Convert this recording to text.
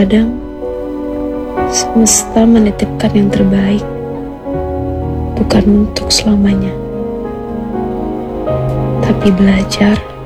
Terkadang semesta menitipkan yang terbaik, bukan untuk selamanya, tapi belajar